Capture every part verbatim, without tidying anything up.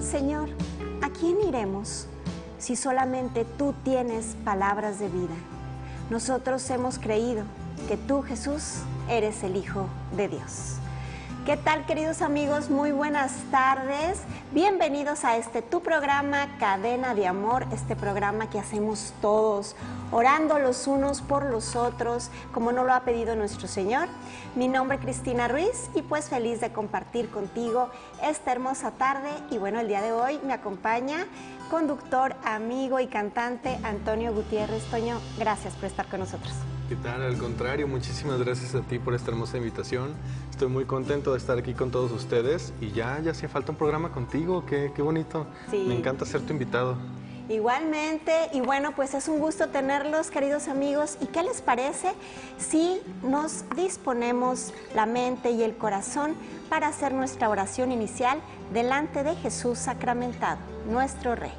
Señor, ¿a quién iremos si solamente tú tienes palabras de vida? Nosotros hemos creído que tú, Jesús, eres el Hijo de Dios. ¿Qué tal, queridos amigos? Muy buenas tardes. Bienvenidos a este tu programa Cadena de Amor, este programa que hacemos todos, orando los unos por los otros, como nos lo ha pedido nuestro Señor. Mi nombre es Cristina Ruiz y pues feliz de compartir contigo esta hermosa tarde. Y bueno, el día de hoy me acompaña conductor, amigo y cantante Antonio Gutiérrez. Toño, gracias por estar con nosotros. ¿Qué tal? Al contrario, muchísimas gracias a ti por esta hermosa invitación. Estoy muy contento de estar aquí con todos ustedes y ya, ya hacía falta un programa contigo, qué, qué bonito. Sí. Me encanta ser tu invitado. Igualmente, y bueno, pues es un gusto tenerlos, queridos amigos. ¿Y qué les parece si nos disponemos la mente y el corazón para hacer nuestra oración inicial delante de Jesús sacramentado, nuestro Rey?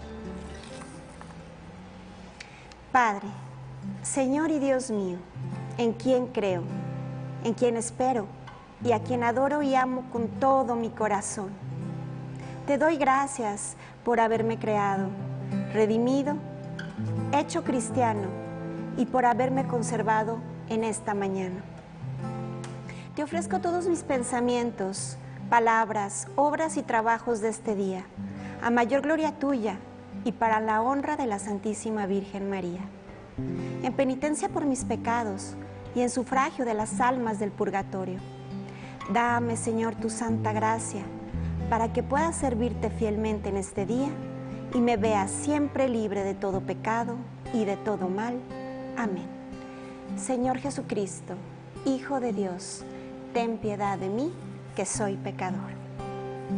Padre, Señor y Dios mío, en quien creo, en quien espero y a quien adoro y amo con todo mi corazón. Te doy gracias por haberme creado, redimido, hecho cristiano y por haberme conservado en esta mañana. Te ofrezco todos mis pensamientos, palabras, obras y trabajos de este día, a mayor gloria tuya y para la honra de la Santísima Virgen María. En penitencia por mis pecados y en sufragio de las almas del purgatorio. Dame, Señor, tu santa gracia, para que pueda servirte fielmente en este día y me vea siempre libre de todo pecado y de todo mal. Amén. Señor Jesucristo, Hijo de Dios, ten piedad de mí, que soy pecador.